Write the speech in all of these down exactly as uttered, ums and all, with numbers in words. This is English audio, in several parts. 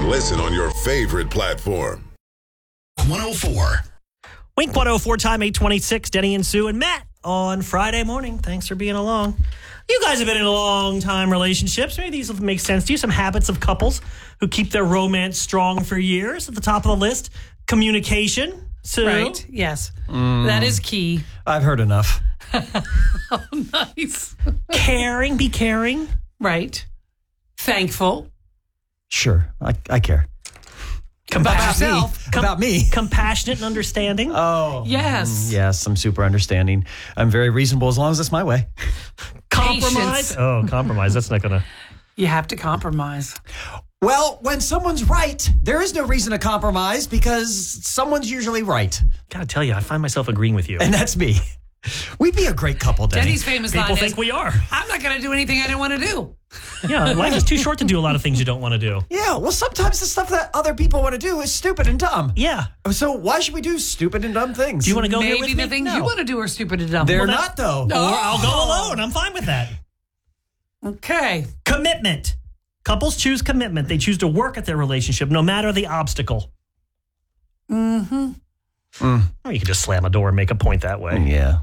Listen on your favorite platform. one oh four. Wink one oh four time, eight twenty-six. Denny and Sue and Matt on Friday morning. Thanks for being along. You guys have been in long-time relationships. Maybe these will make sense to you. Some habits of couples who keep their romance strong for years. At the top of the list, communication. Sue? Right, yes. Mm. That is key. I've heard enough. Oh, nice. Caring, be caring. Right. Thankful. Sure, I, I care. Compa- About yourself. Com- About me. Compassionate and understanding. Oh. Yes. Mm, yes, I'm super understanding. I'm very reasonable as long as it's my way. Compromise. Patience. Oh, compromise. That's not going to... You have to compromise. Well, when someone's right, there is no reason to compromise because someone's usually right. Gotta tell you, I find myself agreeing with you. And that's me. We'd be a great couple, Denny. Denny's famous People line think is, we are. I'm not going to do anything I don't want to do. Yeah, life is too short to do a lot of things you don't want to do. Yeah, well, sometimes the stuff that other people want to do is stupid and dumb. Yeah. So why should we do stupid and dumb things? Do you want to go here with Maybe me? the things No. you want to do are stupid and dumb. They're Well, that- not, though. Or I'll go alone. I'm fine with that. Okay. Commitment. Couples choose commitment. They choose to work at their relationship no matter the obstacle. Mm-hmm. Mm. Or you can just slam a door and make a point that way. Yeah.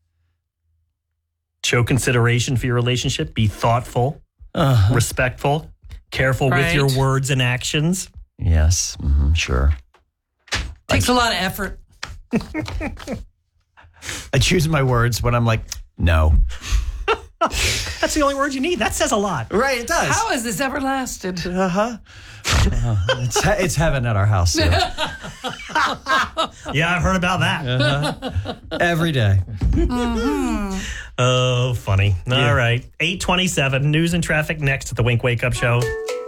Show consideration for your relationship. Be thoughtful, Uh-huh. respectful, careful with Right. your words and actions. Yes, mm-hmm, sure. Takes a lot of effort. I choose my words when I'm like, no. That's the only word you need. That says a lot. Right, it does. How has this ever lasted? Uh-huh. Uh, it's, he- it's heaven at our house. Sue. Yeah, I've heard about that. Uh-huh. Every day. Mm-hmm. Oh, funny. Yeah. All right. eight twenty-seven. News and traffic next at the Wink Wake Up Show.